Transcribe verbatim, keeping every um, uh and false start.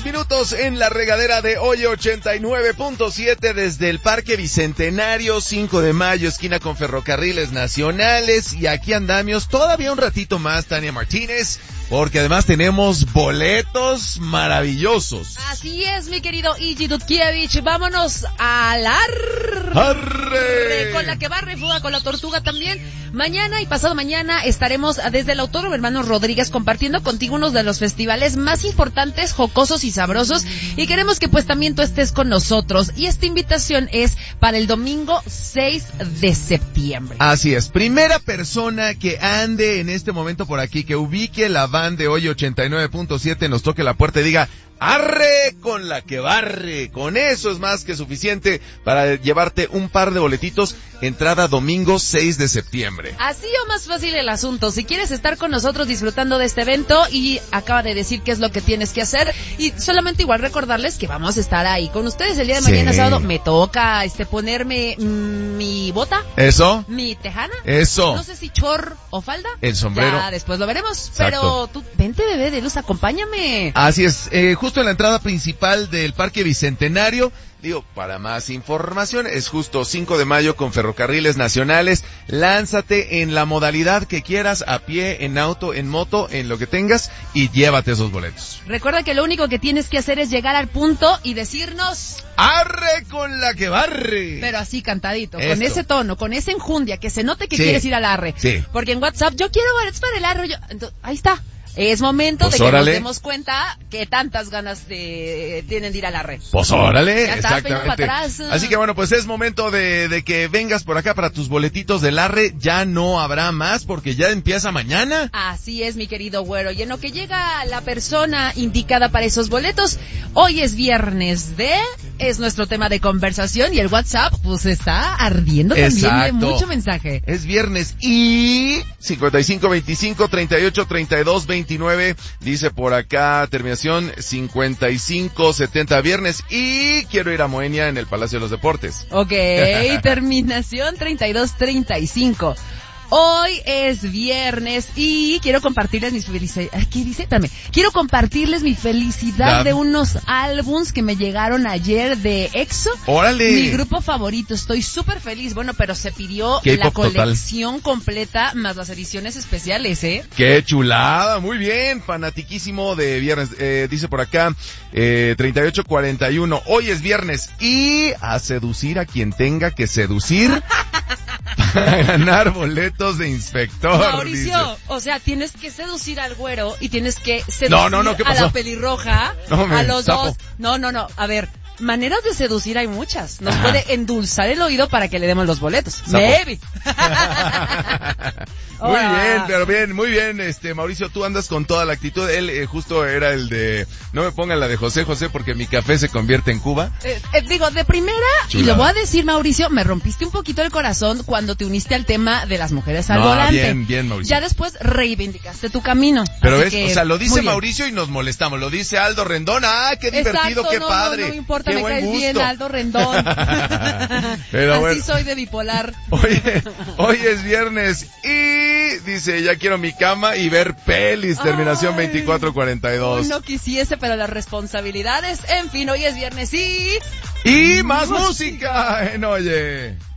dos minutos en la regadera de Oye ochenta y nueve punto siete desde el Parque Bicentenario, cinco de mayo, esquina con Ferrocarriles Nacionales. Y aquí andamos todavía un ratito más, Tania Martínez, porque además tenemos boletos maravillosos. Así es, mi querido Iji Dudkiewicz. Vámonos al arre. ¡Arre! Con la que barre, fuga con la tortuga también. Mañana y pasado mañana estaremos desde el Autódromo Hermanos Rodríguez compartiendo contigo unos de los festivales más importantes, jocosos y sabrosos. Y queremos que pues también tú estés con nosotros. Y esta invitación es para el domingo seis de septiembre. Así es. Primera persona que ande en este momento por aquí, que ubique la van de Oye ochenta y nueve punto siete, nos toque la puerta y diga: ¡arre con la que barre! Con eso es más que suficiente para llevarte un par de boletitos, entrada domingo seis de septiembre. Así o más fácil el asunto. Si quieres estar con nosotros disfrutando de este evento, y acaba de decir qué es lo que tienes que hacer, y solamente igual recordarles que vamos a estar ahí con ustedes el día de mañana, sí. Sábado. Me toca este ponerme mmm, mi bota. Eso. Mi tejana. Eso. No sé si chor o falda. El sombrero. Ya después lo veremos. Exacto. Pero tú, vente, bebé de luz, acompáñame. Así es, eh, justo en la entrada principal del Parque Bicentenario. Digo, para más información, es justo cinco de mayo con Ferrocarriles Nacionales. Lánzate en la modalidad que quieras, a pie, en auto, en moto, en lo que tengas, y llévate esos boletos. Recuerda que lo único que tienes que hacer es llegar al punto y decirnos: ¡arre con la que barre! Pero así cantadito, Esto. con ese tono, con esa enjundia, que se note que sí. quieres ir al arre. Sí. Porque en WhatsApp, yo quiero boletos para el arre. Yo... Entonces, ahí está. Es momento pues de que órale. nos demos cuenta que tantas ganas de, tienen de ir al arre. Pues órale, ya está, exactamente. Para atrás. Así que bueno, pues es momento de, de que vengas por acá para tus boletitos del arre. Ya no habrá más porque ya empieza mañana. Así es, mi querido güero. Y en lo que llega la persona indicada para esos boletos, hoy es viernes de... es nuestro tema de conversación y el WhatsApp pues está ardiendo también. Exacto. De mucho mensaje. Es viernes y cincuenta y cinco veinticinco treinta y ocho treinta y dos veintinueve, dice por acá, terminación cincuenta y cinco setenta, viernes y quiero ir a Moenia en el Palacio de los Deportes. Ok, terminación treinta y dos treinta y cinco. Hoy es viernes y quiero compartirles mis felicidades. ¿Qué dice? Espérame. Quiero compartirles mi felicidad Dad. de unos álbums que me llegaron ayer de EXO. ¡Órale! Mi grupo favorito. Estoy súper feliz. Bueno, pero se pidió K-pop la colección total. completa más las ediciones especiales, ¿eh? ¡Qué chulada! Muy bien, fanatiquísimo de viernes. Eh, dice por acá, eh, treinta y ocho cuarenta y uno. Hoy es viernes y a seducir a quien tenga que seducir para ganar boletos de inspector. Mauricio, dice. o sea, tienes que seducir al güero y tienes que seducir no, no, no, ¿qué a pasó? la pelirroja, no, me a los tapo. dos. No, no, no, a ver, maneras de seducir hay muchas. Nos Ajá. puede endulzar el oído para que le demos los boletos. Sapo. Maybe. Muy Hola. bien, pero bien, muy bien, este Mauricio, tú andas con toda la actitud. Él eh, justo era el de, no me pongan la de José José porque mi café se convierte en Cuba. Eh, eh, digo, de primera, Chulada. y lo voy a decir, Mauricio, me rompiste un poquito el corazón cuando te uniste al tema de las mujeres al No, volante. bien, bien, Mauricio. Ya después reivindicaste tu camino. Pero Así ves, que, o sea, lo muy dice bien. Mauricio y nos molestamos. Lo dice Aldo Rendón. ¡Ah, qué divertido, Exacto, qué no, padre! No, no me importa, qué me buen caes gusto. bien, Aldo Rendón. Pero Así bueno. soy de bipolar. Hoy, hoy es viernes y dice, ya quiero mi cama y ver pelis, terminación Ay, veinticuatro cuarenta y dos. No quisiese, pero las responsabilidades, en fin, hoy es viernes y... Y más música en Oye.